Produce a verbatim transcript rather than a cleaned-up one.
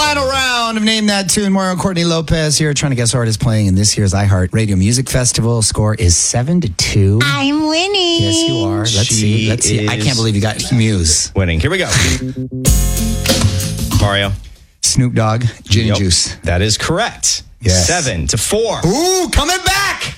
Final round of Name That Tune. Mario Courtney Lopez here trying to guess who artist playing in this year's iHeart Radio Music Festival. Score is seven to two. I'm winning. Yes, you are. Let's She see. Let's see. I is- can't believe you got Muse. Winning. Here we go. Mario. Snoop Dogg, Gin Yep, and Juice. That is correct. Yes. Seven to four. Ooh, coming back.